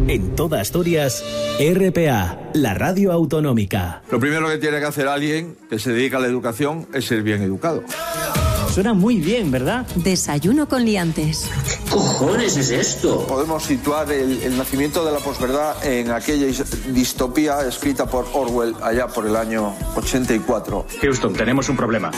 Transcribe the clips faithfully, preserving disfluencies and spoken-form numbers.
En toda Asturias, R P A, la radio autonómica. Lo primero que tiene que hacer alguien que se dedica a la educación es ser bien educado. Suena muy bien, ¿verdad? Desayuno con liantes. ¿Qué cojones es esto? Podemos situar el, el nacimiento de la posverdad en aquella distopía escrita por Orwell allá por el año ochenta y cuatro. Houston, tenemos un problema.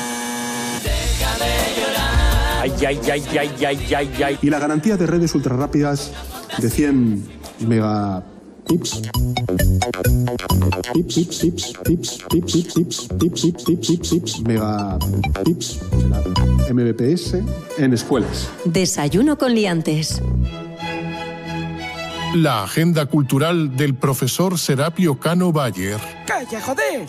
Ay, ay, ay, ay, ay, ay, ay. Y la garantía de redes ultrarrápidas de cien megapips. Pips, pips, pips, pips, pips, pips, pips, pips, pips, pips, pips, megapips, M B P S en escuelas. Desayuno con liantes. La agenda cultural del profesor Serapio Cano Bayer. ¡Calla, joder!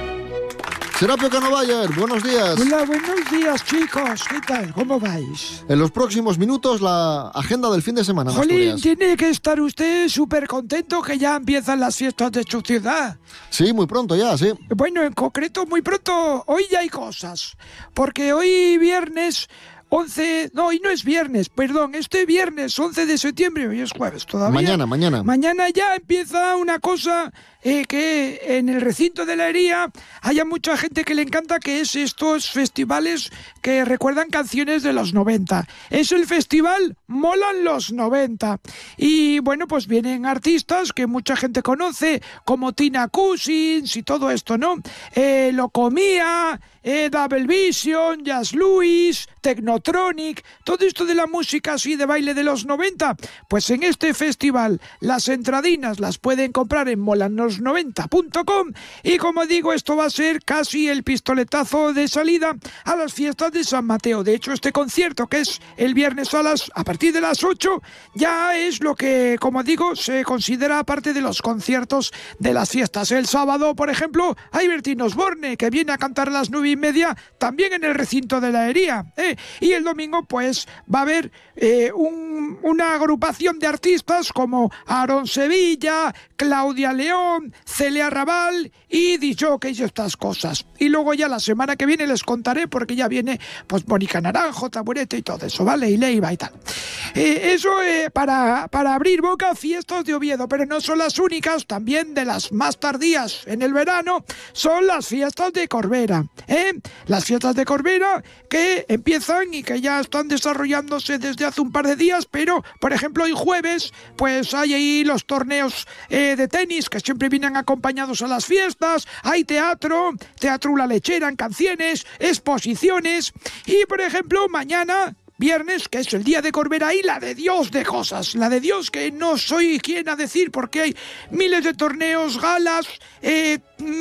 Serapio Cano Bayer, buenos días. Hola, buenos días, chicos. ¿Qué tal? ¿Cómo vais? En los próximos minutos, la agenda del fin de semana en Jolín, Asturias. tiene que estar usted súper contento que ya empiezan las fiestas de su ciudad. Sí, muy pronto ya, sí. Bueno, en concreto, muy pronto, hoy ya hay cosas. Porque hoy viernes... once, no, hoy no es viernes, perdón, este viernes once de septiembre, hoy es jueves todavía. Mañana, mañana. Mañana ya empieza una cosa eh, que en el recinto de la Hería haya mucha gente que le encanta, que es estos festivales que recuerdan canciones de los noventa. Es el festival Molan los noventa. Y bueno, pues vienen artistas que mucha gente conoce, como Tina Cousins y todo esto, ¿no? Eh, Locomía, eh, Double Vision, Jazz Louis, Technotronic, todo esto de la música así de baile de los noventa, pues en este festival las entradinas las pueden comprar en molan los noventa punto com y como digo, esto va a ser casi el pistoletazo de salida a las fiestas de San Mateo. De hecho, este concierto, que es el viernes a las a partir de las ocho, ya es lo que, como digo, se considera parte de los conciertos de las fiestas. El sábado, por ejemplo, hay Bertín Osborne, que viene a cantar a las nueve y media también en el recinto de la Hería, ¿eh? Y el domingo pues va a haber eh, un, una agrupación de artistas como Aarón Sevilla, Claudia León, Celia Raval y disjockeys y estas cosas. Y luego ya la semana que viene les contaré, porque ya viene pues Mónica Naranjo, Taburete y todo eso, ¿vale? Y Leiva y tal. Eh, eso eh, para, para abrir boca, fiestas de Oviedo, pero no son las únicas, también de las más tardías en el verano son las fiestas de Corbera, ¿eh? Las fiestas de Corbera que empiezan y que ya están desarrollándose desde hace un par de días, pero por ejemplo hoy jueves pues hay ahí los torneos eh, de tenis que siempre vienen acompañados a las fiestas, hay teatro, teatro La Lechera en Canciones, exposiciones y por ejemplo mañana viernes, que es el día de Corbera, y la de Dios de cosas, la de Dios que no soy quien a decir, porque hay miles de torneos, galas, eh,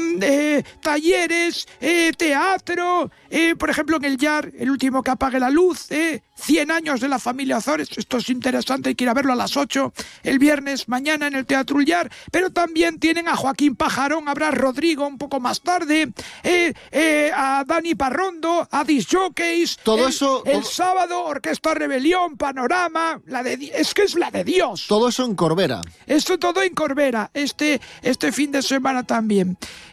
eh, talleres, eh, teatro, eh, por ejemplo en el Y A R, el último que apague la luz, eh, cien años de la familia Ozores, esto es interesante, hay que ir a verlo a las ocho, el viernes mañana en el Teatro Y A R, pero también tienen a Joaquín Pajarón, habrá Rodrigo un poco más tarde, eh, eh, a Dani Parrondo, a disjockeys, todo el, eso, el todo... sábado Orquesta Rebelión, Panorama, la de es que es la de Dios. Todo eso en Corbera. Esto todo en Corbera, este, este fin de semana también.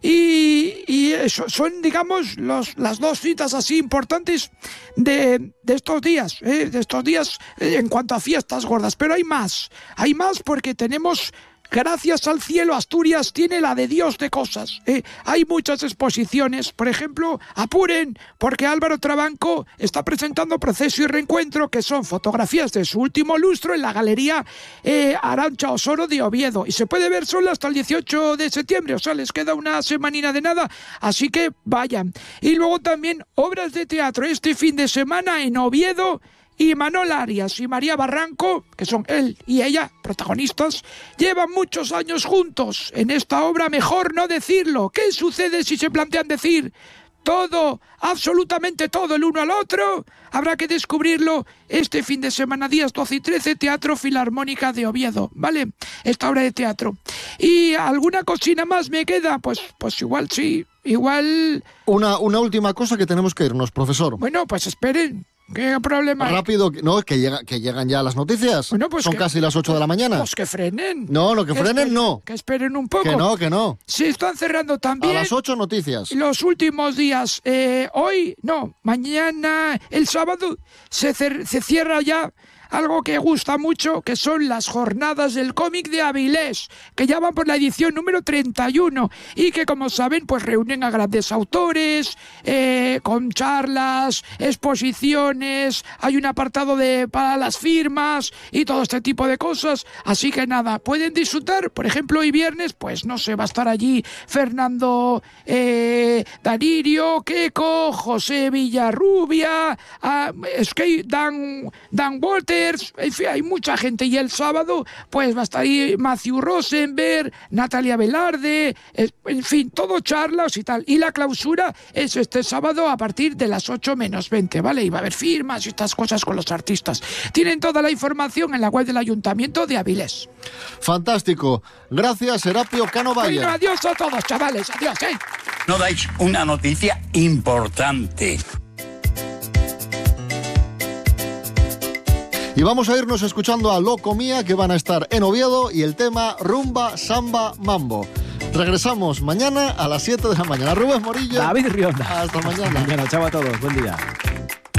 Y, y eso, son, digamos, los, las dos citas así importantes de, de estos días, ¿eh? de estos días eh, en cuanto a fiestas gordas. Pero hay más, hay más porque tenemos... Gracias al cielo, Asturias tiene la de Dios de cosas. ¿eh? Hay muchas exposiciones, por ejemplo, apuren, porque Álvaro Trabanco está presentando Proceso y Reencuentro, que son fotografías de su último lustro en la Galería eh, Arantxa Osoro de Oviedo. Y se puede ver solo hasta el dieciocho de septiembre, o sea, les queda una semanina de nada, así que vayan. Y luego también obras de teatro este fin de semana en Oviedo. Y Manol Arias y María Barranco, que son él y ella, protagonistas, llevan muchos años juntos en esta obra Mejor no decirlo. ¿Qué sucede si se plantean decir todo, absolutamente todo el uno al otro? Habrá que descubrirlo este fin de semana, días doce y trece, Teatro Filarmónica de Oviedo, ¿vale? Esta obra de teatro. ¿Y alguna cocina más me queda? Pues, pues igual sí, igual... Una, una última cosa que tenemos que irnos, profesor. Bueno, pues esperen. ¿Qué problema hay? Rápido, no, que, llega, que llegan ya las noticias. Bueno, pues son que, casi las ocho de la mañana. Pues que frenen. No, no, que, que frenen esperen, no. Que esperen un poco. Que no, que no. Se están cerrando también. A las ocho noticias. Los últimos días. Eh, hoy, no, mañana, el sábado, se, cer- se cierra ya algo que gusta mucho, que son las jornadas del cómic de Avilés, que ya van por la edición número treinta y uno y que, como saben, pues reúnen a grandes autores, eh, con charlas, exposiciones, hay un apartado de para las firmas y todo este tipo de cosas. Así que nada, pueden disfrutar. Por ejemplo, hoy viernes, pues no sé, va a estar allí Fernando eh, Danirio, Queco, José Villarrubia, uh, Skate, Dan, Dan Walters, en fin, hay mucha gente. Y el sábado, pues va a estar ahí Matthew Rosenberg, Natalia Velarde, eh, en fin, todo charlas y tal. Y la clausura es este sábado a partir de las ocho menos veinte, ¿vale? Y va a haber firmas y estas cosas con los artistas. Tienen toda la información en la web del Ayuntamiento de Avilés. Fantástico. Gracias, Serapio Cano Bayer. Bueno, adiós a todos, chavales. Adiós, ¿eh? No dais una noticia importante. Y vamos a irnos escuchando a Loco Mía, que van a estar en Oviedo, y el tema Rumba, Samba, Mambo. Regresamos mañana a las siete de la mañana. Rubén Morillo. David Rionda. Hasta mañana. Hasta mañana. Chao a todos. Buen día.